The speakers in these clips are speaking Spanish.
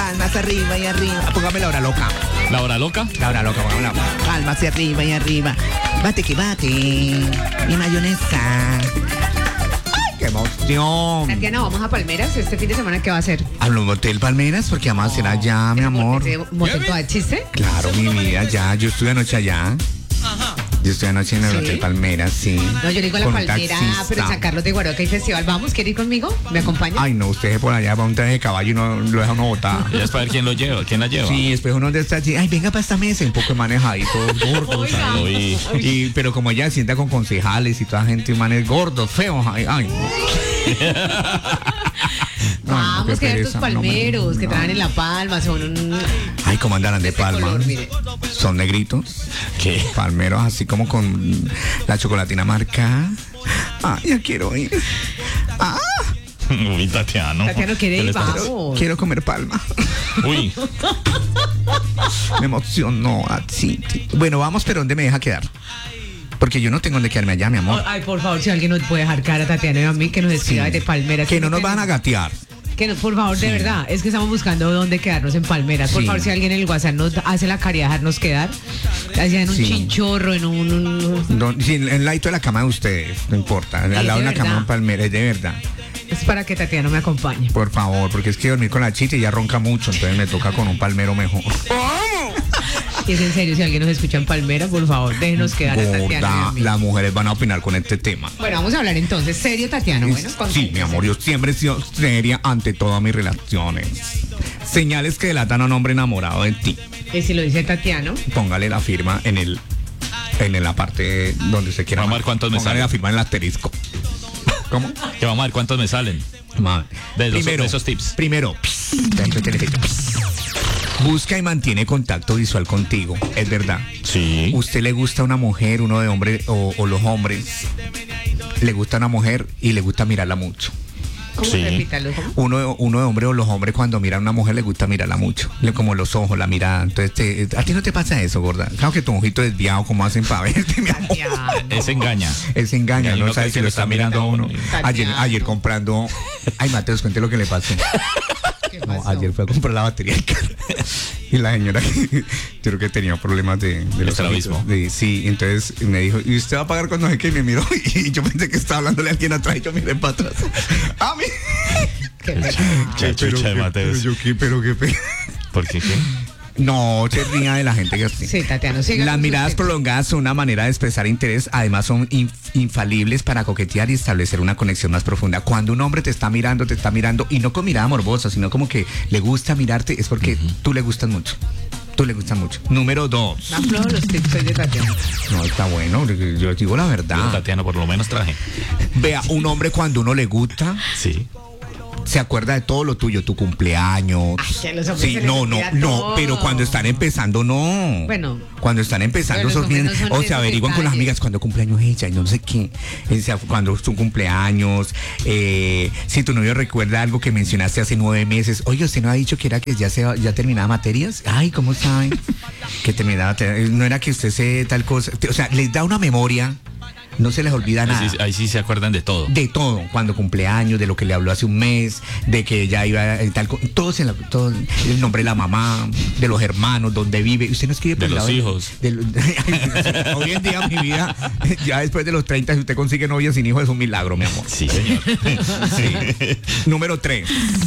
Palmas arriba y arriba. Póngame la hora loca. ¿La hora loca? La hora loca, póngame la palmas hacia arriba y arriba. Bate que bate. Mi mayonesa. ¡Ay, qué emoción! Tatiana, vamos a Palmeras este fin de semana. ¿Qué va a hacer? ¿A un hotel Palmeras? Porque vamos a hacer allá, mi amor. ¿Ese motel todo de chiste? Claro, mi vida, ya. Yo estuve anoche allá. Yo estoy anoche en el ¿Sí? Hotel Palmeras, sí. No, yo digo a la Con un Palmera, taxista. pero en San Carlos de Guaroca hay festival. Vamos, ¿quiere ir conmigo? ¿Me acompaña? Ay, no, usted por allá va un traje de caballo y no lo deja uno botar. Ya es para ver quién lo lleva, quién la lleva. Sí, después uno de estas, ay, venga para esta mesa, un poco de manejaditos, gordos. Oiga. Uy. Pero como ella se sienta con concejales y toda gente, manes gordos, feos, ay, no. Vamos, qué que ver pereza, tus palmeros, que traen en La Palma, son un... Ay, cómo andarán de Ese palma. color, mire. Son negritos. ¿Qué? Palmeros así como con la chocolatina marcada. Ay, ya quiero ir. Ah, Uy, Tatiana. Tatiana quiere ¿Qué ir, le pasa? vamos. quiero comer palma. Uy, Me emocionó así. Bueno, vamos, pero ¿dónde me deja quedar? Porque yo no tengo dónde quedarme allá, mi amor. Ay, por favor, si alguien nos puede dejar cara a Tatiana y a mí, que nos escriba Sí. de Palmeras. Que no nos van a gatear. Que no, por favor, de verdad, es que estamos buscando dónde quedarnos en Palmeras. Por Sí. favor, si alguien en el WhatsApp nos hace la caridad de dejarnos quedar, allá en un Sí. chinchorro, en un... No, sí, en el ladito de la cama de ustedes, no importa. Al Es lado de de una cama verdad. en Palmera, es de verdad. Es para que Tatiana me acompañe. Por favor, porque es que dormir con la chita y ya ronca mucho, entonces me toca con un palmero mejor. Y es en serio, si alguien nos escucha en Palmera, por favor, déjenos quedar a Tatiana y a Gorda, mí. las mujeres van a opinar con este tema. Bueno, vamos a hablar entonces. ¿Serio, Tatiana? Bueno, Sí, mi amor, yo siempre he sido seria ante todas mis relaciones. Señales que delatan a un hombre enamorado de ti. Y si lo dice Tatiana, Póngale la firma en la parte donde se quiera. Vamos a ver cuántos me Póngale salen. la firma en el asterisco. ¿Cómo? que vamos a ver cuántos me salen. Madre. De esos tips. Primero, dentro del efecto. Busca y mantiene contacto visual contigo. Es verdad. Sí. ¿Usted le gusta a una mujer, uno de hombre o los hombres? Le gusta a una mujer y le gusta mirarla mucho. ¿cómo Sí. repítalo? ¿Cómo? Uno de hombre o los hombres cuando miran a una mujer le gusta mirarla mucho. Como los ojos, la mirada. Entonces, ¿a ti no te pasa eso, gorda? Claro que tu ojito desviado, ¿cómo hacen para verte, mi amor? Tatiana. Ese engaña. Él se engaña, Y no uno sabe cree si que lo lo está está mirando a uno. mirando. Ayer comprando. Ay, Mateos, cuente lo que le pasó. ¿Qué No, pasó? ayer fue a comprar la batería del carro. Y la señora, yo creo que tenía problemas de los estrabismo. ojitos. Sí, entonces me dijo, ¿y usted va a pagar cuando sé qué? Y me miró y yo pensé que estaba hablándole a alguien atrás y yo miré para atrás. ¡A mí! Qué pena. Qué chucha de Mateos. Pero qué pena. ¿Por qué qué? No, se ría de la gente que así. Sí, Tatiana, siga Las con sus miradas tips. prolongadas son una manera de expresar interés, además son infalibles para coquetear y establecer una conexión más profunda. Cuando un hombre te está mirando y no con mirada morbosa, sino como que le gusta mirarte, es porque tú le gustas mucho. Tú le gustas mucho. Número 2. Me aflojo los tips hoy de Tatiana. No, está bueno, yo digo la Yo, verdad. Tatiana, por lo menos traje. Vea, un hombre cuando uno le gusta, Sí. se acuerda de todo lo tuyo, tu cumpleaños. Ay, que a los hombres Sí, se les olvida todo. pero cuando están empezando, no. Bueno. Cuando están empezando, Pero los esos bien, hombres no son o de se esos averiguan con las detalles. amigas cuando cumpleaños ella y no sé qué. O sea, cuando es tu cumpleaños, si tu novio recuerda algo que mencionaste hace 9 meses, oye, usted no ha dicho que era que ya terminaba materias. Ay, ¿cómo saben? Que terminaba, no era que usted se tal cosa. O sea, les da una memoria, no se les olvida nada. Ahí sí se acuerdan de todo. De todo, cuando cumpleaños, de lo que le habló hace un mes, de que ella iba todo, todo, el nombre de la mamá, de los hermanos, donde vive. Usted no escribe por De el los lado hijos. Hoy en día, mi vida, ya después de los 30, si usted consigue novia sin hijos, es un milagro, mi amor. Sí, señor. Sí. Número 3.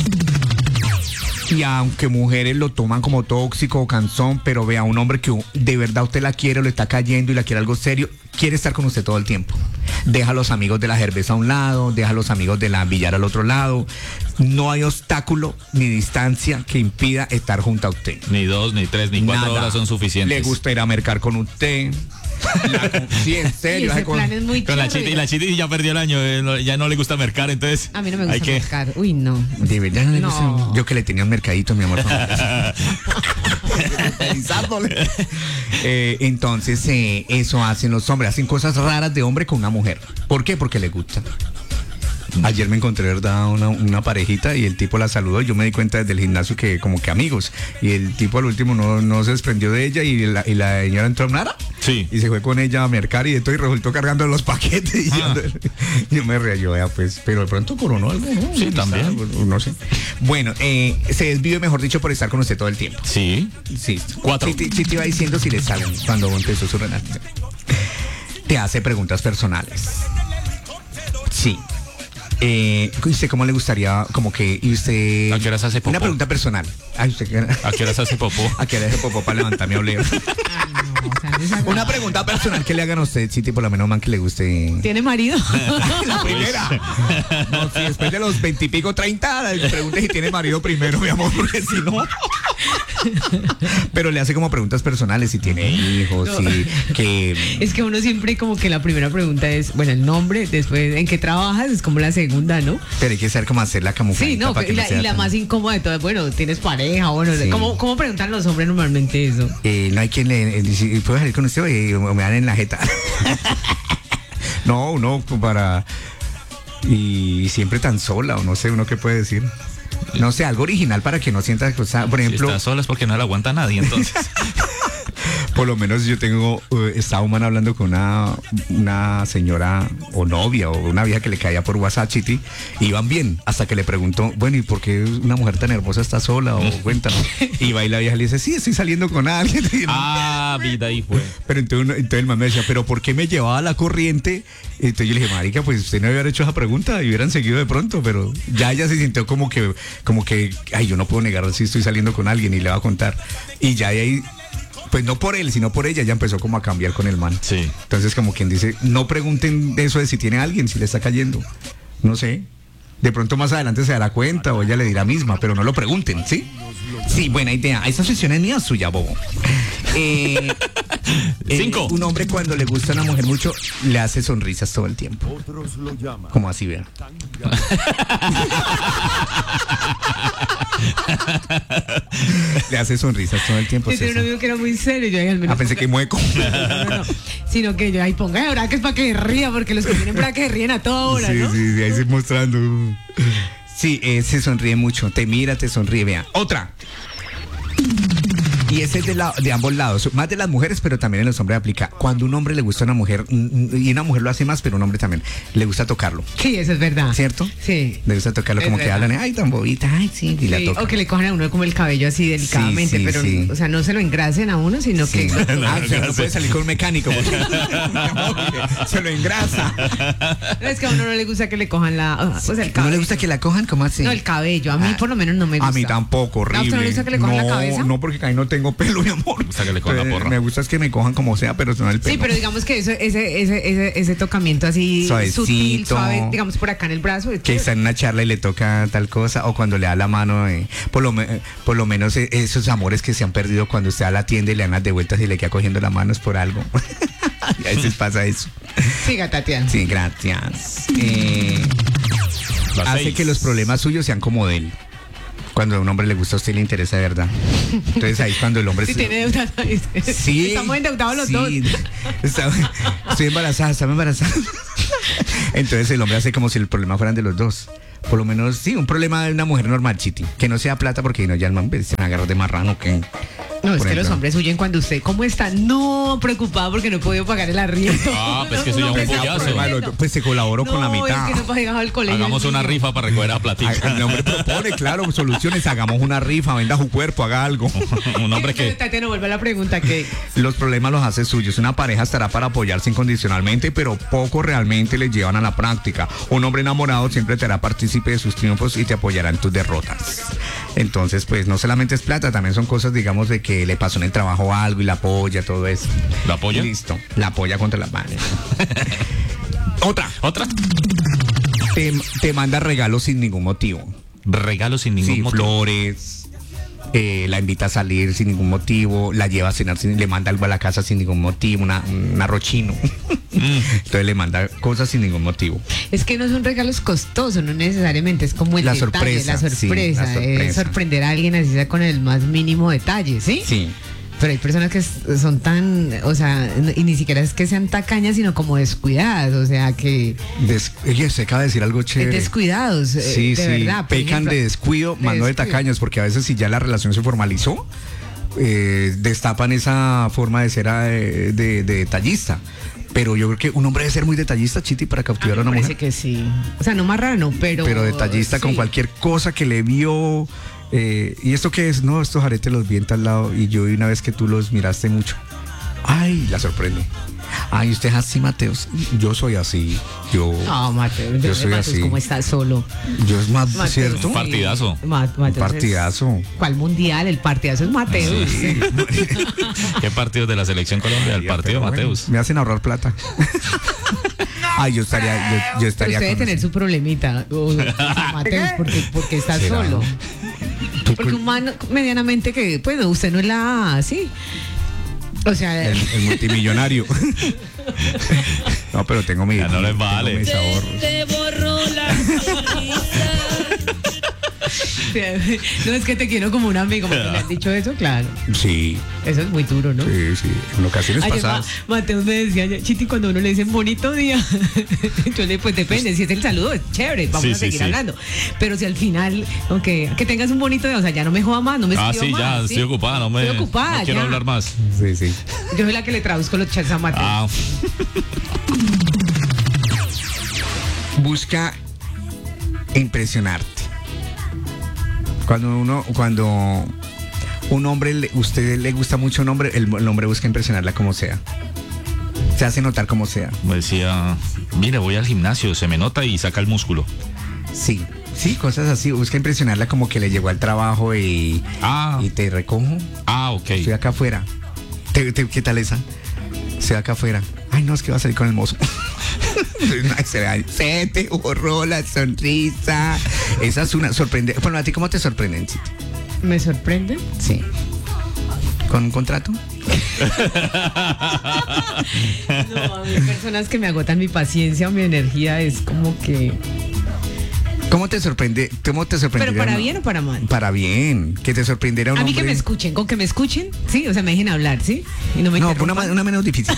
Y aunque mujeres lo toman como tóxico o cansón, pero vea, un hombre que de verdad usted la quiere o le está cayendo y la quiere algo serio, quiere estar con usted todo el tiempo. Deja a los amigos de la cerveza a un lado, deja a los amigos de la billar al otro lado. No hay obstáculo ni distancia que impida estar junto a usted. Ni 2, ni 3, ni 4 Nada. horas son suficientes. Le gusta ir a mercar con usted. Sí, en Y serio. ese plan es muy Con la chévere. chita, y la chita ya perdió el año, ya no le gusta mercar, entonces. A mí no me hay gusta que... mercar. Uy, no. De verdad no le No. gusta. Yo que le tenía un mercadito, mi amor. Entonces, eso hacen los hombres. Hacen cosas raras de hombre con una mujer. ¿Por qué? Porque le gusta. Ayer me encontré, ¿verdad? Una parejita y el tipo la saludó y yo me di cuenta desde el gimnasio que como que amigos. Y el tipo al último no se desprendió de ella y la señora entró a hablar. Sí. Y se fue con ella a mercar y de todo y resultó cargando los paquetes. Y yo me reía, yo, pues, pero de pronto coronó algo, ¿no? Sí, también. No sé. Bueno, se desvive, mejor dicho, por estar con usted todo el tiempo. Sí. Sí. 4. Sí te iba diciendo si le salen cuando empezó su relación. Te hace preguntas personales. Sí. ¿Usted cómo le gustaría, como que, y usted... ¿A qué horas hace popó? Una pregunta personal. Ay, usted, ¿A qué horas hace popó? ¿A qué hora hace popó para levantarme a oler? Ay, no, o sea, desagradable. Una pregunta personal que le hagan a usted, sí, tipo la menos man que le guste. ¿Tiene marido? La primera. No, si después de los 20 y pico, 30, le pregunte si tiene marido primero, mi amor, porque si no... Pero le hace como preguntas personales, si tiene hijos, No. si que... Es que uno siempre como que la primera pregunta es, bueno, el nombre, después, ¿en qué trabajas? Es como la segunda, ¿no? Pero hay que saber cómo hacer la camufladita Sí, no, para que y no la, sea y la tan- más incómoda de todas, bueno, ¿tienes pareja? Bueno, Sí. ¿cómo preguntan los hombres normalmente eso? no hay quien le dice, ¿puedo salir con usted? O me dan en la jeta. No, para... Y siempre tan sola, o no sé, uno qué puede decir. No sé, algo original para que no sienta cosa. Por Si ejemplo, está sola es porque no la aguanta nadie, entonces. por lo menos yo tengo, estaba humana hablando con una señora o novia o una vieja que le caía por WhatsApp, Chiti, y iban bien, hasta que le preguntó, bueno, ¿y por qué una mujer tan hermosa está sola? O cuéntanos. Y va y la vieja le dice, sí, estoy saliendo con alguien. Vida ahí fue. Pero entonces el man me decía, ¿pero por qué me llevaba a la corriente? Entonces yo le dije, marica, pues usted no había hecho esa pregunta y hubieran seguido de pronto, pero ya ella se sintió como que, ay, yo no puedo negar si estoy saliendo con alguien y le va a contar. Y ya de ahí, pues no por él, sino por ella, ya empezó como a cambiar con el man. Sí. Entonces como quien dice, no pregunten de eso de si tiene alguien, si le está cayendo. No sé. De pronto más adelante se dará cuenta o ella le dirá misma, pero no lo pregunten, ¿sí? Sí, buena idea. Esa sesión es mía suya, bobo. 5. Un hombre cuando le gusta a una mujer mucho, le hace sonrisas todo el tiempo. Como así, vean. Le hace sonrisas todo el tiempo. Yo tenía un César. amigo que era muy serio, yo ahí al menos... Ah, pensé que mueco. No. Sino que yo ahí ponga de braques para que ría, porque los que tienen braques ríen a toda hora, Sí, ¿no? sí, ahí se mostrando. Sí, se sonríe mucho. Te mira, te sonríe. Vean. Otra. Y ese es de ambos lados, más de las mujeres, pero también en los hombres aplica. Cuando un hombre le gusta a una mujer, y una mujer lo hace más, pero un hombre también, le gusta tocarlo, Sí, eso es verdad. ¿cierto? Sí. Le gusta tocarlo, Es como que verdad. hablan, ay, tan bobita, ay, sí, y la Sí, tocan. o que le cojan a uno como el cabello así delicadamente, Sí, pero, sí. o sea, no se lo engrasen a uno, sino Sí. que... Ah, o sea, no puede salir con un mecánico. Se lo engrasa. No, es que a uno no le gusta que le cojan la... pues el ¿No cabello. le gusta que la cojan? ¿Cómo así? No, el cabello. A mí por lo menos no me gusta. A mí tampoco, horrible. ¿A usted no le gusta que le cojan la cabeza? No, porque ahí no tengo pelo, mi amor. Me gusta que le cojan la porra. Me gusta es que me cojan como sea, pero no el pelo. Sí, pero digamos que ese tocamiento así Suavecito. sutil, suave, digamos por acá en el brazo. Que está en una charla y le toca tal cosa, o cuando le da la mano, por lo menos esos amores que se han perdido cuando usted va a la tienda y le dan las de vueltas y le queda cogiendo las manos por algo. A veces pasa eso. Siga, Tatiana. Sí, gracias. Las Hace 6. que los problemas suyos sean como de él. Cuando a un hombre le gusta, a usted le interesa de verdad. Entonces ahí es cuando el hombre... Si tiene deuda. Sí, Estamos endeudados los dos. Estoy embarazada, estaba embarazada. Entonces el hombre hace como si el problema fueran de los dos. Por lo menos, sí, un problema de una mujer normal, Chiti. Que no sea plata porque no, ya el man se van a agarrar de marrano. Que, No, es por que los ejemplo. hombres huyen cuando usted, ¿cómo está? No, preocupado porque no he podido pagar el arriendo. Ah, pues que eso ya No, un hombre, está pollazo. huyendo. Pues se colaboró con la No, mitad. es que no pagaba el colegio. Hagamos del una niño. rifa para recoger a Ay, platica. el hombre propone, claro, soluciones. Hagamos una rifa, venda su cuerpo, haga algo. Un hombre que... Tatiana, vuelve a la pregunta que... Los problemas los hace suyos. Una pareja estará para apoyarse incondicionalmente, pero poco realmente le llevan a la práctica. Un hombre enamorado siempre te hará partícipe de sus triunfos y te apoyará en tus derrotas. Entonces, pues no solamente es plata, también son cosas, digamos, de que le pasó en el trabajo algo y la apoya, todo eso. ¿La apoya? Listo. La apoya contra las manos. Otra. ¿Otra? Te manda regalos sin ningún motivo. Regalo sin ningún Sí, motivo. flores. La invita a salir sin ningún motivo, la lleva a cenar, le manda algo a la casa sin ningún motivo, un arrochino. Entonces le manda cosas sin ningún motivo. Es que no son regalos costosos, no necesariamente, es como el La detalle, sorpresa, la sí, sorpresa, la sorpresa. sorprender a alguien así sea con el más mínimo detalle, ¿sí? Sí. Pero hay personas que son tan, o sea, y ni siquiera es que sean tacañas, sino como descuidadas, o sea, que Oye, se acaba de decir algo chévere. descuidados, Sí, de sí, verdad. Por pecan ejemplo, de descuido, más no de descuido. tacaños, porque a veces si ya la relación se formalizó, destapan esa forma de ser de detallista. Pero yo creo que un hombre debe ser muy detallista, Chiti, para cautivar a una Parece mujer. que sí. O sea, no marrano, pero Detallista sí. con cualquier cosa que le vio. ¿Y esto qué es? No, estos aretes los vi en tal lado y yo vi una vez que tú los miraste mucho. Ay, la sorprende. Ay, usted es así, Mateos. Yo soy así. No, Mateo, Yo soy Mateus, así. ¿cómo estás solo? Yo es más Mateus, cierto. Un partidazo. Mateus es- Partidazo. ¿Cuál mundial? El partidazo es Mateus. ¿Qué partido de la selección Colombia? El partido Pero Mateus. bueno, me hacen ahorrar plata. Ay, yo estaría Pero estaría usted debe con tener eso. su problemita, Mateus, porque está ¿Será? solo. Tú, Porque un man medianamente que, pues, usted no es sí. O sea, el multimillonario. No, pero tengo mi. Ya no les vale. tengo mis ahorros. Te borró la sonrisa. no es que te quiero como un amigo, porque le han dicho eso, claro. Sí, Eso es muy duro, ¿no? sí, sí. En ocasiones Ayer pasadas. Mateus me decía, Chiti, cuando uno le dice bonito día, yo le pues depende, si es el saludo, es chévere, vamos Sí, a sí, seguir sí. hablando. Pero si al final, que tengas un bonito día, o sea, ya no me joda más, no me Ah, escriba sí, ya, más, estoy ocupada, no Estoy ocupada, no quiero ya. hablar más. Sí, sí. Yo soy la que le traduzco los chats a Mateus. Ah, Busca impresionarte. Cuando un hombre, usted le gusta mucho un hombre, el hombre busca impresionarla como sea. Se hace notar como sea. me decía, mire, voy al gimnasio, se me nota y saca el músculo. Sí, sí, cosas así. Busca impresionarla como que le llegó al trabajo y te recojo. Ok. Estoy acá afuera. ¿Qué tal esa? Estoy acá afuera. Ay, no, es que va a salir con el mozo. Se te borró la sonrisa. Esa es una sorprendente. Bueno, ¿a ti cómo te sorprenden, Chiti? ¿Me sorprende? Sí. ¿Con un contrato? No, a mí personas que me agotan mi paciencia o mi energía es como que... ¿Cómo te sorprende? ¿Pero para bien o para mal? Para bien. Que te sorprendiera un A mí hombre. que me escuchen, con que me escuchen, sí, o sea, me dejen hablar, ¿sí? Y no me No, interrumpan. una menos difícil.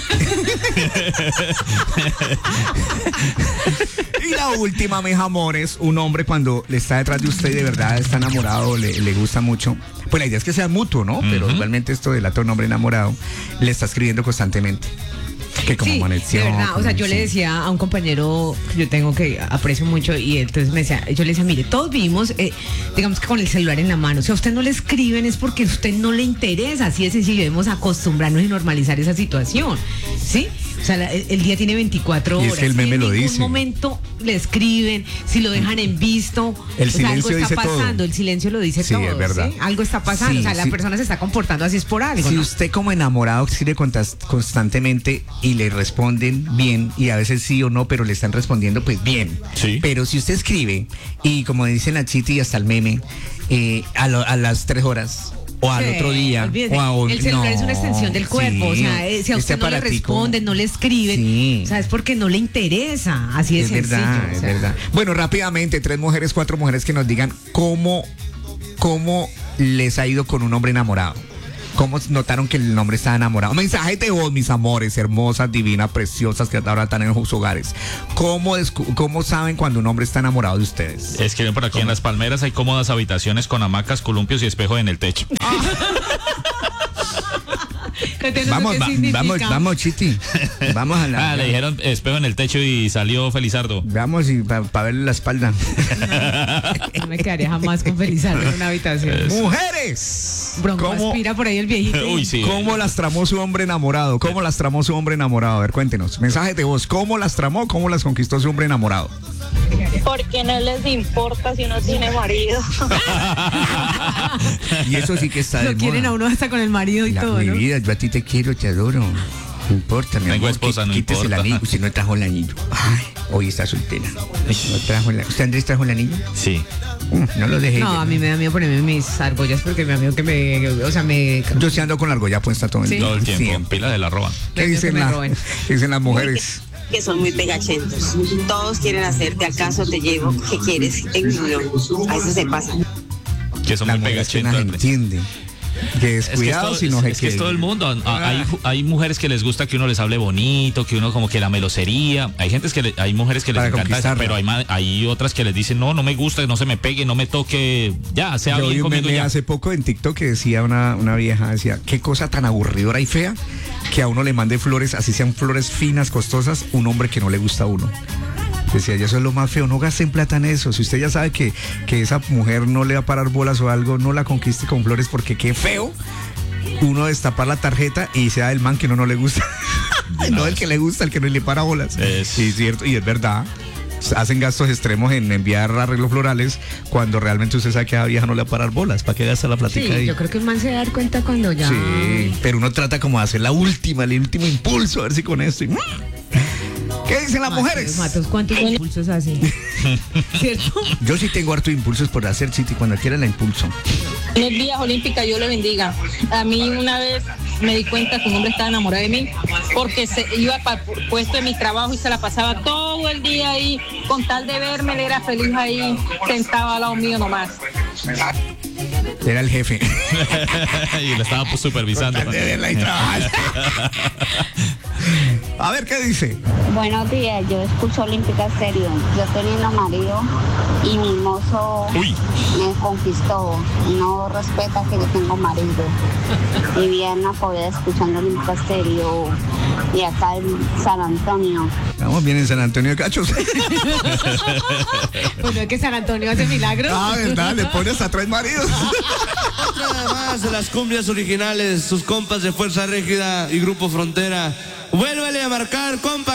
Y la última, mis amores, un hombre cuando le está detrás de usted y de verdad está enamorado, le gusta mucho. Pues la idea es que sea mutuo, ¿no? Pero igualmente esto delata a un hombre enamorado, le está escribiendo constantemente. Que como Sí, amaneció. de verdad, o sea, yo sí. le decía a un compañero que yo tengo que aprecio mucho y entonces me decía, yo le decía, mire, todos vivimos, digamos que con el celular en la mano, si a usted no le escriben es porque a usted no le interesa, así de sencillo, debemos acostumbrarnos y normalizar esa situación, ¿sí? O sea, el día tiene 24 Y horas. es que el meme si en lo ningún dice. momento le escriben, si lo dejan en visto, El o sea, algo silencio está dice todo. pasando, el silencio lo dice Sí, todo, es verdad. ¿sí? Algo está pasando, Sí, o sea, la sí. persona se está comportando así es por algo, Si ¿no? usted como enamorado escribe constantemente y le responden bien, y a veces sí o no, pero le están respondiendo pues bien. Sí. Pero si usted escribe y como dicen la Chiti y hasta el meme, a las 3 horas o al Sí, otro día. olvídese. O a el celular es una extensión del cuerpo, o sea, si a usted no le responden, no le escriben, Sí. o sea, es porque no le interesa, así de Es sencillo. verdad, o es sea. verdad. Bueno, rápidamente, 3 mujeres, 4 mujeres que nos digan cómo les ha ido con un hombre enamorado. ¿Cómo notaron que el hombre estaba enamorado? Mensaje de voz, mis amores, hermosas, divinas, preciosas, que ahora están en sus hogares. ¿Cómo saben cuando un hombre está enamorado de ustedes? Escriben por aquí, en Las Palmeras hay cómodas habitaciones con hamacas, columpios y espejo en el techo. Vamos, Chiti. Vamos a la. Le dijeron espejo en el techo y salió Felizardo. Vamos y para verle la espalda. No me quedaría jamás con Felizardo en una habitación. ¡Mujeres! Bronco ¿Cómo- aspira por ahí el viejito. Uy, sí. ¿Cómo las tramó su hombre enamorado? ¿Cómo las tramó su hombre enamorado? A ver, cuéntenos. Mensaje de voz. ¿Cómo las tramó? ¿Cómo las conquistó su hombre enamorado? Porque no les importa si uno tiene marido. Y eso sí que está de Lo quieren moda. a uno hasta con el marido y todo, Mi ¿no? vida, yo a ti te quiero, te adoro. No importa, mi Tengo amor. esposa, no quítese importa. el anillo. Usted no trajo el anillo. Ay, hoy está soltera. No trajo ¿Usted, Andrés, trajo el anillo? Sí. No lo dejé. No, a mí me da miedo ponerme mis argollas porque me da miedo que me... Yo sí ando con la argolla puesta todo el Sí. día. Todo el tiempo. Siempre. Pila de la roban. ¿Qué Me da miedo que dicen, me roben. ¿Qué dicen las mujeres? Que son muy pegachentos. Todos quieren hacerte, acaso te llevo, ¿qué quieres? En unión. A eso se pasa. Que son Las muy mujeres que las pegachetas. entienden. Que descuidado, sino es que es todo el mundo. Hay mujeres que les gusta que uno les hable bonito, que uno como que la melosería. Hay mujeres que les encanta eso, pero hay otras que les dicen, no me gusta, no se me pegue, no me toque, ya, sea yo bien vi un conmigo meme ya. hace poco en TikTok que decía una vieja, decía, qué cosa tan aburridora y fea que a uno le mande flores, así sean flores finas, costosas, un hombre que no le gusta a uno. Decía, ya eso es lo más feo, no gasten plata en eso. Si usted ya sabe que esa mujer no le va a parar bolas o algo, no la conquiste con flores, porque qué feo uno destapar la tarjeta y sea el man que no le gusta. No el que le gusta, el que no le para bolas. Sí, es cierto, y es verdad. Hacen gastos extremos en enviar arreglos florales cuando realmente usted sabe que a la vieja no le va a parar bolas. ¿Para qué gasta la platica Sí, ahí? yo creo que el man se va a dar cuenta cuando ya... Sí, pero uno trata como de hacer el último impulso, a ver si con esto. ¿Qué dicen las mujeres? Matos, ¿cuántos impulsos hace? ¿Cierto? Yo sí tengo harto impulsos por hacer Chiti, cuando quiera la impulso. Buenos días, Olímpica, Dios le bendiga. A mí una vez me di cuenta que un hombre estaba enamorado de mí porque se iba para el puesto de mi trabajo y se la pasaba todo el día ahí, con tal de verme, él era feliz ahí, sentado al lado mío nomás. Era el jefe. Y lo estaba supervisando. Con tal de verla y trabajar. A ver, ¿qué dice? Buenos días, yo escucho Olímpica Estéreo. Yo teniendo marido y mi mozo me conquistó. No respeta que yo tengo marido. Vivía en Napoleón escuchando Olímpica Estéreo y acá en San Antonio. Estamos bien en San Antonio de Cachos. Pues no es que San Antonio hace milagros. Ah, verdad, le pones a 3 maridos. Nada más de las cumbias originales, sus compas de Fuerza Régida y Grupo Frontera. Vuélvele a marcar, compa.